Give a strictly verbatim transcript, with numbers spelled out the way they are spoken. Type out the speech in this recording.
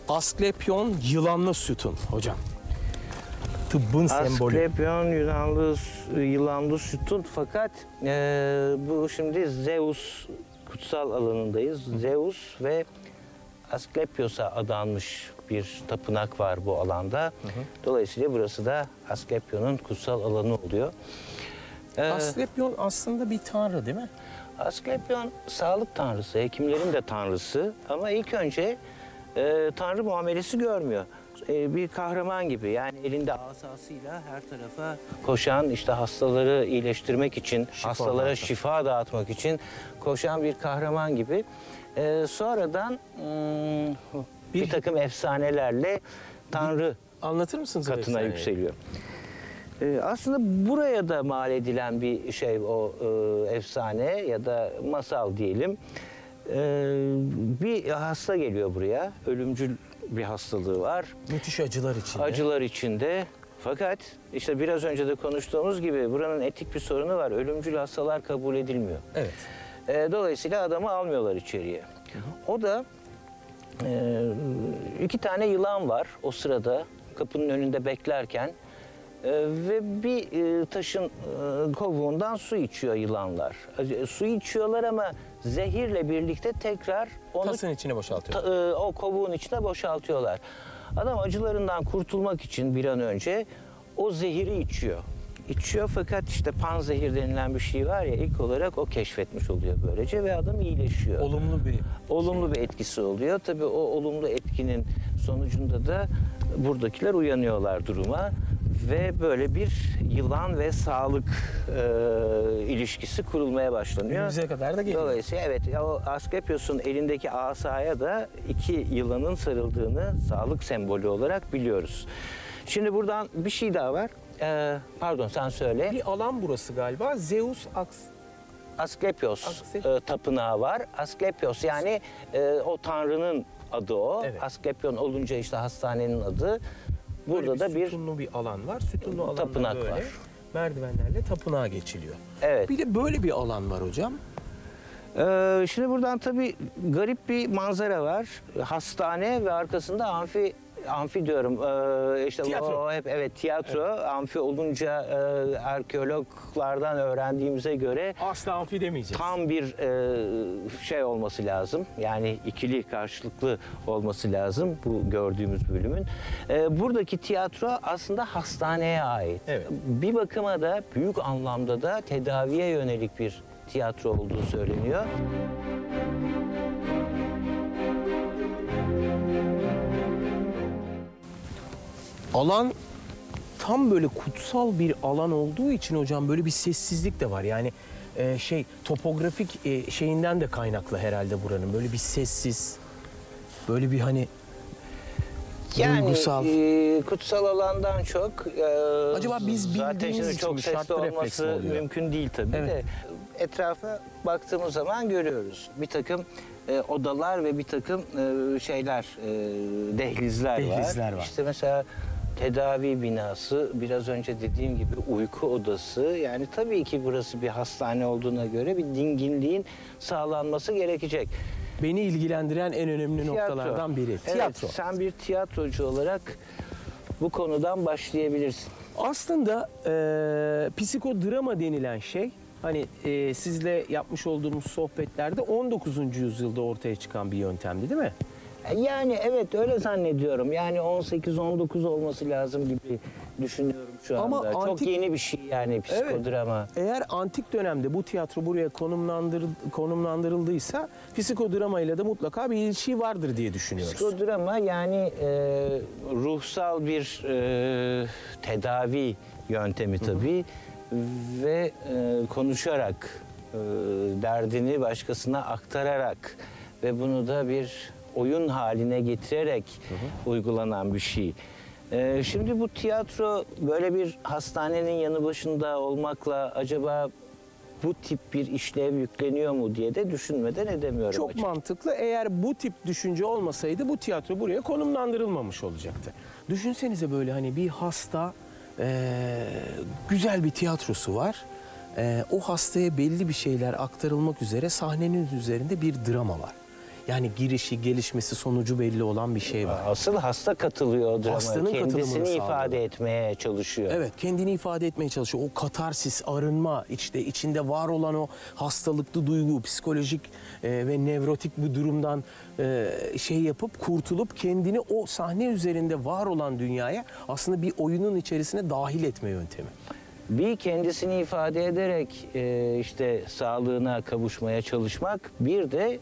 Asklepion yılanlı sütun hocam. Tıbbın sembolü. Asklepion yılanlı, yılanlı sütun, fakat e, bu şimdi Zeus kutsal alanındayız. Hı. Zeus ve Asklepios'a adanmış bir tapınak var bu alanda. Hı hı. Dolayısıyla burası da Asklepion'un kutsal alanı oluyor. Ee, Asklepion aslında bir tanrı değil mi? Asklepion sağlık tanrısı, hekimlerin de tanrısı, ama ilk önce e, tanrı muamelesi görmüyor. E, bir kahraman gibi, yani elinde asasıyla her tarafa koşan, işte hastaları iyileştirmek için, şifa hastalara dağıtmak. şifa dağıtmak için koşan bir kahraman gibi. E, sonradan hmm, bir, bir takım efsanelerle tanrı bir, anlatır mısınız katına yükseliyor. Ee, aslında buraya da mal edilen bir şey o e, efsane ya da masal diyelim. Ee, bir hasta geliyor buraya, ölümcül bir hastalığı var. Müthiş acılar içinde. Acılar içinde. Fakat işte biraz önce de konuştuğumuz gibi buranın etik bir sorunu var. Ölümcül hastalar kabul edilmiyor. Evet. Ee, dolayısıyla adamı almıyorlar içeriye. Hı hı. O da e, iki tane yılan var o sırada kapının önünde beklerken. Ee, ve bir e, taşın e, kovuğundan su içiyor yılanlar. E, su içiyorlar ama zehirle birlikte tekrar onu tasın içine boşaltıyor. Ta, e, o kovuğun içine boşaltıyorlar. Adam acılarından kurtulmak için bir an önce o zehiri içiyor. İçiyor, fakat işte panzehir denilen bir şey var ya, ilk olarak o keşfetmiş oluyor böylece ve adam iyileşiyor. Olumlu bir olumlu bir etkisi oluyor. Tabii o olumlu etkinin sonucunda da buradakiler uyanıyorlar duruma. Ve böyle bir yılan ve sağlık e, ilişkisi kurulmaya başlanıyor. Günümüze kadar da geliyor. Dolayısıyla evet, o Asklepios'un elindeki asaya da iki yılanın sarıldığını sağlık sembolü olarak biliyoruz. Şimdi buradan bir şey daha var. Ee, pardon, sen söyle. Bir alan burası galiba. Zeus Aks... Asklepios Asklepios. e, tapınağı var. Asklepios yani e, o tanrının adı o. Evet. Asklepion olunca işte hastanenin adı. Burada böyle da bir sütunlu bir alan var. Sütunlu alanda tapınak böyle var. merdivenlerle tapınağa geçiliyor. Evet. Bir de böyle bir alan var hocam. Ee, şimdi buradan tabii garip bir manzara var. Hastane ve arkasında amfi, amfi diyorum. Ee, işte Tiyatro. O, hep evet tiyatro. Evet. Amfi olunca e, arkeologlardan öğrendiğimize göre asla amfi demeyeceğiz. tam bir e, şey olması lazım. Yani ikili karşılıklı olması lazım bu gördüğümüz bölümün. E, buradaki tiyatro aslında hastaneye ait. Evet. Bir bakıma da büyük anlamda da tedaviye yönelik bir tiyatro olduğu söyleniyor. Alan tam böyle kutsal bir alan olduğu için hocam böyle bir sessizlik de var. Yani e, şey topografik e, şeyinden de kaynaklı herhalde buranın. Böyle bir sessiz, böyle bir hani Yani duygusal. E, kutsal alandan çok e, acaba biz zaten bildiğimiz şimdi için çok mi, sesli şartlı refleks mi olması oluyor? mümkün değil tabii Evet. de etrafa baktığımız zaman görüyoruz. Bir takım e, odalar ve bir takım e, şeyler, e, dehlizler, Dehlizler var. var. İşte mesela tedavi binası, biraz önce dediğim gibi uyku odası. Yani tabii ki burası bir hastane olduğuna göre bir dinginliğin sağlanması gerekecek. Beni ilgilendiren en önemli Tiyatro. noktalardan biri. Tiyatro. Evet, sen bir tiyatrocu olarak bu konudan başlayabilirsin. Aslında e, psikodrama denilen şey, hani e, sizle yapmış olduğumuz sohbetlerde on dokuzuncu yüzyılda ortaya çıkan bir yöntemdi değil mi? Yani evet, öyle zannediyorum. Yani on sekiz on dokuz olması lazım gibi düşünüyorum şu anda. Ama Çok antik- yeni bir şey yani psikodrama. Evet. Eğer antik dönemde bu tiyatro buraya konumlandır, konumlandırıldıysa psikodrama ile de mutlaka bir ilişki vardır diye düşünüyoruz. Psikodrama yani e, ruhsal bir e, tedavi yöntemi tabii. Hı hı. Ve e, konuşarak, e, derdini başkasına aktararak ve bunu da bir oyun haline getirerek hı hı. uygulanan bir şey. Ee, şimdi bu tiyatro böyle bir hastanenin yanı başında olmakla acaba bu tip bir işlev yükleniyor mu diye de düşünmeden edemiyorum. Çok açıkçası. mantıklı. Eğer bu tip düşünce olmasaydı bu tiyatro buraya konumlandırılmamış olacaktı. Düşünsenize böyle hani bir hasta, e, güzel bir tiyatrosu var. E, o hastaya belli bir şeyler aktarılmak üzere sahnenin üzerinde bir drama var. Yani girişi, gelişmesi, sonucu belli olan bir şey var. Asıl hasta katılıyor o drama. Hastanın katılımını Kendisini sağlıyor. ifade etmeye çalışıyor. Evet, kendini ifade etmeye çalışıyor. O katarsis, arınma, işte içinde var olan o hastalıklı duygu, psikolojik e, ve nevrotik bir durumdan e, şey yapıp kurtulup kendini o sahne üzerinde var olan dünyaya aslında bir oyunun içerisine dahil etme yöntemi. Bir kendisini ifade ederek e, işte sağlığına kavuşmaya çalışmak, bir de